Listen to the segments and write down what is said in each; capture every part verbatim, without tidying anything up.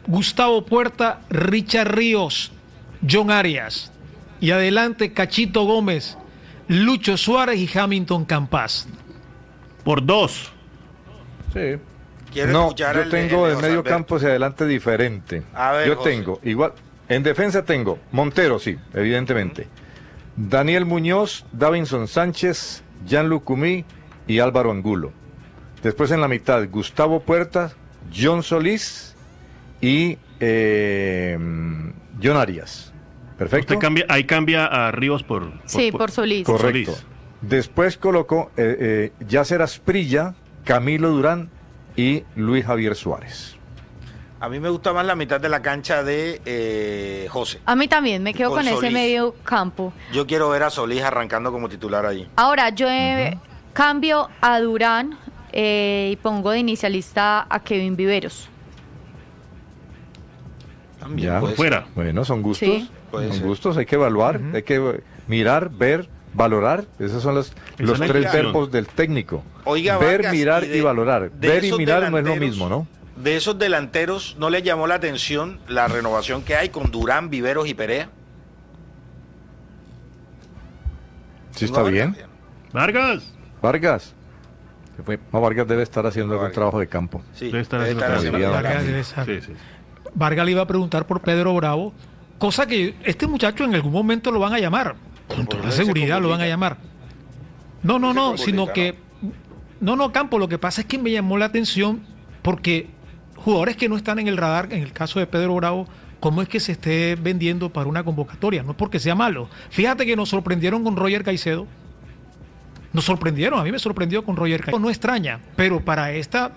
Gustavo Puerta, Richard Ríos, John Arias. Y adelante Cachito Gómez, Lucho Suárez y Hamilton Campas. Por dos. Sí. No, yo tengo de medio campo hacia adelante diferente. A ver, yo José. tengo, igual, en defensa tengo Montero, sí, evidentemente. Uh-huh. Daniel Muñoz, Davinson Sánchez, Gianluca Cumí y Álvaro Angulo. Después en la mitad, Gustavo Puerta, John Solís y eh, John Arias. Perfecto. Usted cambia, ahí cambia a Ríos por, por Sí, por Solís. Correcto. Solís. Después colocó eh, eh, Yasser Asprilla, Camilo Durán y Luis Javier Suárez. A mí me gusta más la mitad de la cancha de eh, José. A mí también, me quedo con, Con ese Solís. medio campo. Yo quiero ver a Solís arrancando como titular ahí. Ahora, yo eh, uh-huh. cambio a Durán eh, y pongo de inicialista a Kevin Viveros. También ya, puede fuera. ser. Bueno, son gustos. Sí. Son ser. gustos, hay que evaluar, uh-huh. hay que mirar, ver, valorar. Esos son los, los tres elección. verbos del técnico. Oiga, ver, Vargas, mirar y, de, y valorar. Ver y mirar no es lo mismo, ¿no? De esos delanteros, ¿no le llamó la atención la renovación que hay con Durán, Viveros y Perea? Sí, está bien. Vargas. Vargas. No, Vargas debe estar haciendo algún trabajo de campo. Sí, debe estar debe haciendo estar haciendo Vargas debe estar. Sí, sí. Vargas le iba a preguntar por Pedro Bravo, cosa que este muchacho en algún momento lo van a llamar. Con toda la seguridad lo van a llamar. No, no, no, sino que... No, no, Campo, lo que pasa es que me llamó la atención porque jugadores que no están en el radar, en el caso de Pedro Bravo, ¿cómo es que se esté vendiendo para una convocatoria? No es porque sea malo. Fíjate que nos sorprendieron con Roger Caicedo. Nos sorprendieron, a mí me sorprendió con Roger Caicedo. No extraña, pero para esta,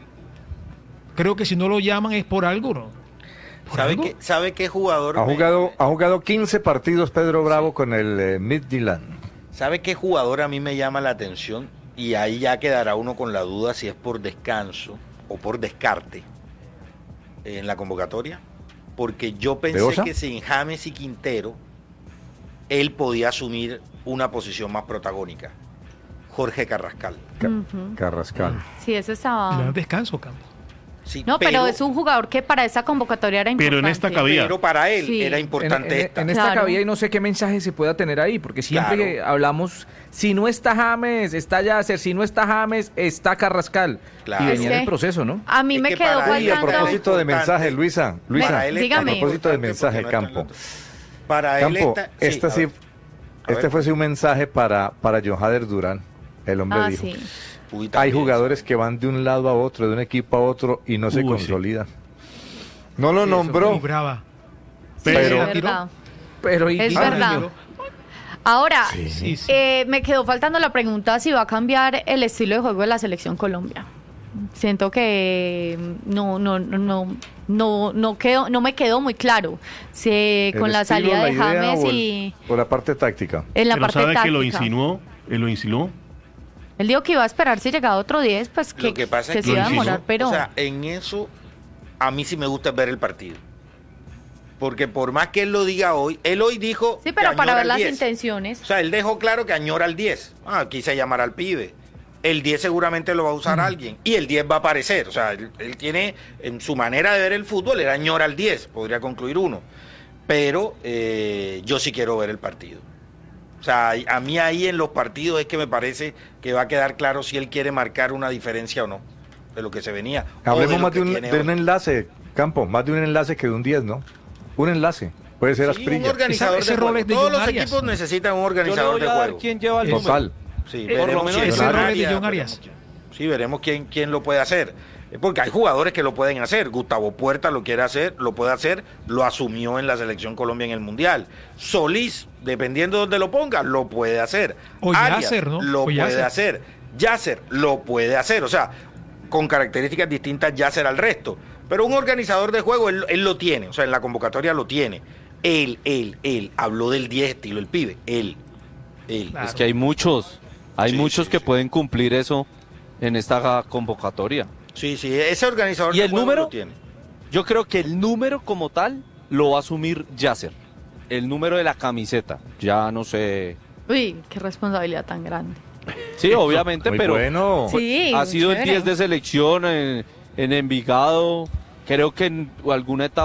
creo que si no lo llaman es por algo, ¿no? ¿Por ¿Sabe algo? qué, ¿Sabe qué jugador? Ha me... jugado, ha jugado quince partidos Pedro Bravo sí. con el eh, Midtjylland. ¿Sabe qué jugador a mí me llama la atención? Y ahí ya quedará uno con la duda si es por descanso o por descarte en la convocatoria. Porque yo pensé que sin James y Quintero, él podía asumir una posición más protagónica. Jorge Carrascal. Ca- uh-huh. Carrascal. Sí, eso estaba... Le dan descanso, Campo. Sí, no, pero, pero es un jugador que para esa convocatoria era importante. Pero en esta cabía. Pero para él sí. era importante en, en, esta. En esta claro. cabía y no sé qué mensaje se pueda tener ahí, porque siempre claro. hablamos, si no está James, está Yasser, si no está James, está Carrascal. Claro. Y venía es en el proceso, ¿no? A mí es me quedó faltando... Y a propósito de mensaje, Luisa, Luisa, dígame. a propósito de mensaje, no Campo. Para Campo, él está... esta sí, sí este fue un mensaje para, para Johader Durán. El hombre ah, dijo, sí. Uy, hay jugadores que van de un lado a otro, de un equipo a otro y no se Uy, consolida. Sí. No lo sí, nombró, brava. Sí, pero, es verdad. pero y, es y, verdad. Ahora, sí, sí, sí. Eh, me quedó faltando la pregunta si va a cambiar el estilo de juego de la selección Colombia. Siento que no, no, no, no, no, no quedó, no me quedó muy claro. Si con la estilo, salida la de James o el, y o la parte táctica. en la Pero parte sabe táctica. que lo insinuó, él lo insinuó. Él dijo que iba a esperar si llegaba otro diez, pues que, Lo que pasa que es se que iba a lo demorar, insinuó. pero O sea, en eso a mí sí me gusta ver el partido. Porque por más que él lo diga hoy, él hoy dijo sí, pero que para añora ver el las diez. intenciones. O sea, él dejó claro que añora el diez. Ah, quise llamar al pibe. El diez seguramente lo va a usar alguien. Y el diez va a aparecer. O sea, él, él tiene, en su manera de ver el fútbol, él añora el diez. Podría concluir uno. Pero eh, yo sí quiero ver el partido. O sea, a mí ahí en los partidos es que me parece que va a quedar claro si él quiere marcar una diferencia o no de lo que se venía. Hablemos de más de un, de un enlace, Campo, más de un enlace que de un diez, ¿no? Un enlace. Puede ser sí, Asprilla. un organizador Ese, ese de rol juego. es de Todos John los Arias. equipos necesitan un organizador Yo le de voy a dar juego. quién lleva el Total. número. Sí, Por veremos lo menos quién- ese rol es de Arias, John Arias. veremos quién- Sí, veremos quién, quién lo puede hacer. Porque hay jugadores que lo pueden hacer. Gustavo Puerta lo quiere hacer, lo puede hacer, lo asumió en la selección Colombia en el Mundial. Solís, dependiendo de donde lo ponga, lo puede hacer. O Arias, Yasser, ¿no? Lo O puede Yasser. hacer. Yasser lo puede hacer. O sea, con características distintas Yasser al resto. Pero un organizador de juego, él, él lo tiene. O sea, en la convocatoria lo tiene. Él, él, él. Habló del diez estilo el pibe. Él. Él. Claro. Es que hay muchos, hay Sí, muchos sí, que sí. pueden cumplir eso en esta convocatoria. Sí, sí, ese organizador ¿Y de el juego número? lo tiene. Yo creo que el número como tal lo va a asumir Yasser. El número de la camiseta. Ya no sé. Uy, qué responsabilidad tan grande. Sí, obviamente, Muy pero bueno. Sí, ha sido el chévere. diez de selección en, en Envigado. Creo que en alguna etapa